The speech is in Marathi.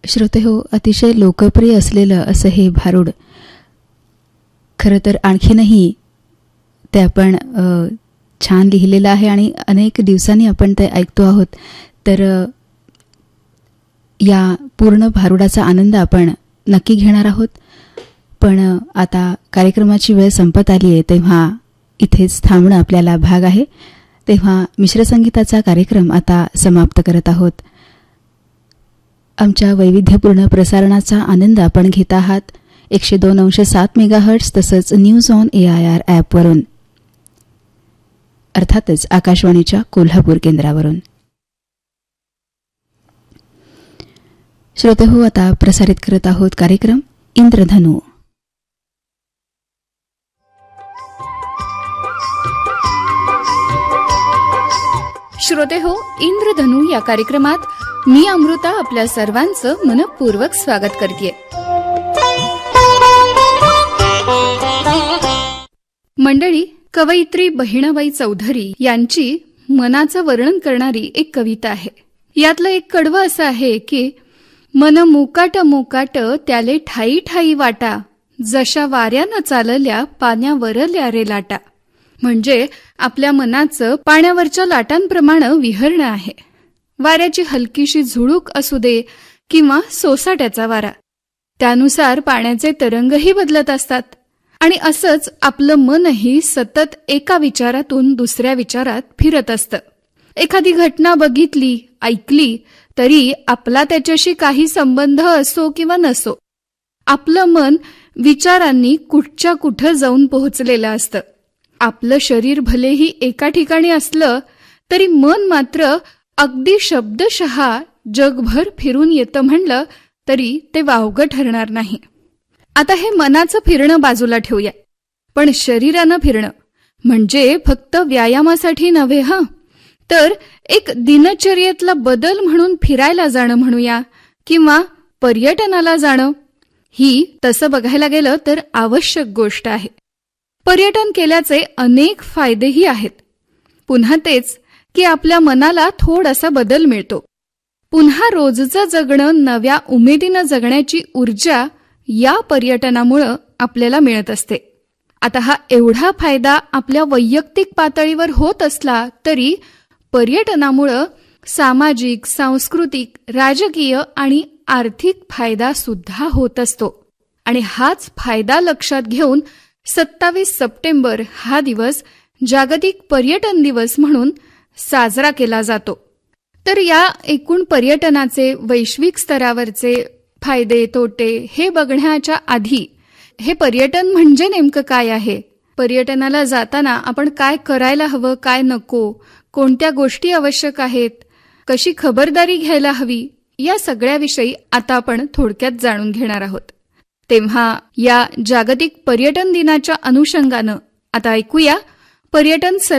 श्रोतेहो, अतिशय लोकप्रिय असलेलं असं हे भारूड खरं तर आणखीनही ते आपण छान लिहिलेलं आहे आणि अनेक दिवसांनी आपण ते ऐकतो आहोत. तर या पूर्ण भारुडाचा आनंद आपण नक्की घेणार आहोत. पण आता कार्यक्रमाची वेळ संपत आली आहे, तेव्हा इथेच थांबणं आपल्याला भाग आहे. तेव्हा मिश्रसंगीताचा कार्यक्रम आता समाप्त करत आहोत. आमच्या वैविध्यपूर्ण प्रसारणाचा आनंद आपण घेत आहात 102.7 मेगाहर्ट्झ तसंच न्यूज ऑन AIR ॲपवरून, अर्थातच आकाशवाणीच्या कोल्हापूर केंद्रावरून. श्रोतेहो, आता प्रसारित करत आहोत कार्यक्रम इंद्रधनु. श्रोतेहो, इंद्रधनु या कार्यक्रमात मी अमृता आपल्या सर्वांचं मनपूर्वक स्वागत करते. मंडळी, कवयित्री बहिणाबाई चौधरी यांची मनाचं वर्णन करणारी एक कविता आहे. यातलं एक कडवं असं आहे की मन मोकाट मोकाट त्याले ठाई ठाई वाटा, जशा वाऱ्यानं चालल्या पाण्यावरल्या रे लाटा. म्हणजे आपल्या मनाचं पाण्यावरच्या लाटांप्रमाणे विहरणं आहे. वाऱ्याची हलकीशी झुळूक असू दे किंवा सोसाट्याचा वारा, त्यानुसार पाण्याचे तरंगही बदलत असतात. आणि असंच आपलं मनही सतत एका विचारातून दुसऱ्या विचारात फिरत असतं. एखादी घटना बघितली, ऐकली तरी आपला त्याच्याशी काही संबंध असो किंवा नसो, आपलं मन विचारांनी कुठच्या कुठं जाऊन पोहोचलेलं असतं. आपलं शरीर भलेही एका ठिकाणी असलं तरी मन मात्र अगदी शब्दशः जगभर फिरून येतं म्हणलं तरी ते वावगं ठरणार नाही. आता हे मनाचं फिरणं बाजूला ठेवूया, पण शरीरानं फिरणं म्हणजे फक्त व्यायामासाठी नव्हे तर एक दिनचर्येतला बदल म्हणून फिरायला जाणं म्हणूया किंवा पर्यटनाला जाणं, ही तसं बघायला गेलं तर आवश्यक गोष्ट आहे. पर्यटन केल्याचे अनेक फायदेही आहेत. पुन्हा तेच की आपल्या मनाला थोडासा बदल मिळतो. पुन्हा रोजचं जगणं नव्या उमेदीनं जगण्याची ऊर्जा या पर्यटनामुळं आपल्याला मिळत असते. आता हा एवढा फायदा आपल्या वैयक्तिक पातळीवर होत असला तरी पर्यटनामुळं सामाजिक, सांस्कृतिक, राजकीय आणि आर्थिक फायदा सुद्धा होत असतो. आणि हाच फायदा लक्षात घेऊन 27 सप्टेंबर हा दिवस जागतिक पर्यटन दिवस म्हणून साजरा केला जातो. तर या एकूण पर्यटनाचे वैश्विक स्तरावरचे फायदे तोटे हे बघण्याच्या आधी हे पर्यटन म्हणजे नेमकं काय आहे, पर्यटनाला जाताना आपण काय करायला हवं, काय नको, कोणत्या गोष्टी आवश्यक आहेत, कशी खबरदारी घ्यायला हवी, या सगळ्याविषयी आता आपण थोडक्यात जाणून घेणार आहोत. तेव्हा या जागतिक पर्यटन दिनाच्या अनुषंगानं आता ऐकूया पर्यटन